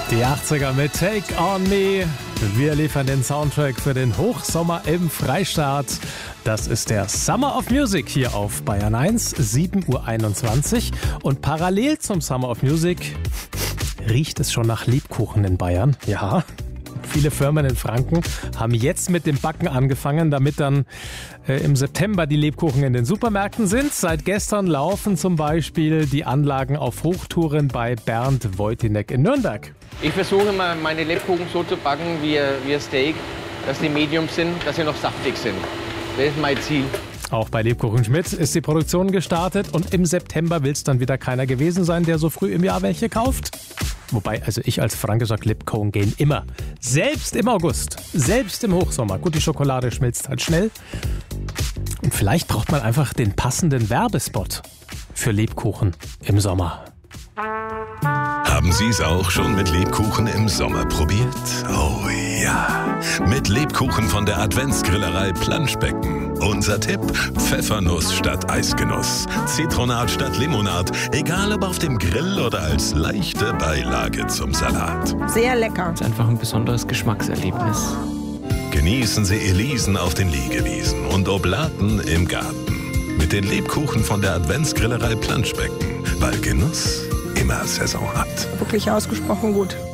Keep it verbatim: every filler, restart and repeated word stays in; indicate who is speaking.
Speaker 1: Die achtziger mit Take On Me. Wir liefern den Soundtrack für den Hochsommer im Freistaat. Das ist der Summer of Music hier auf Bayern eins, sieben Uhr einundzwanzig. Und parallel zum Summer of Music riecht es schon nach Lebkuchen in Bayern. Ja, viele Firmen in Franken haben jetzt mit dem Backen angefangen, damit dann äh, im September die Lebkuchen in den Supermärkten sind. Seit gestern laufen zum Beispiel die Anlagen auf Hochtouren bei Bernd Wojtynek in Nürnberg.
Speaker 2: Ich versuche immer, meine Lebkuchen so zu backen wie, wie ein Steak, dass die Medium sind, dass sie noch saftig sind. Das ist mein Ziel.
Speaker 1: Auch bei Lebkuchen Schmidt ist die Produktion gestartet und im September will es dann wieder keiner gewesen sein, der so früh im Jahr welche kauft. Wobei, also ich als Franke sag, Lebkuchen gehen immer. Selbst im August, selbst im Hochsommer. Gut, die Schokolade schmilzt halt schnell. Und vielleicht braucht man einfach den passenden Werbespot für Lebkuchen im Sommer.
Speaker 3: Haben Sie es auch schon mit Lebkuchen im Sommer probiert? Oh ja, mit Lebkuchen von der Adventsgrillerei Planschbecken. Unser Tipp: Pfeffernuss statt Eisgenuss, Zitronat statt Limonad, egal ob auf dem Grill oder als leichte Beilage zum Salat.
Speaker 4: Sehr lecker.
Speaker 5: Das ist einfach ein besonderes Geschmackserlebnis.
Speaker 3: Genießen Sie Elisen auf den Liegewiesen und Oblaten im Garten. Mit den Lebkuchen von der Adventsgrillerei Planschbecken, weil Genuss immer Saison hat.
Speaker 4: Wirklich ausgesprochen gut.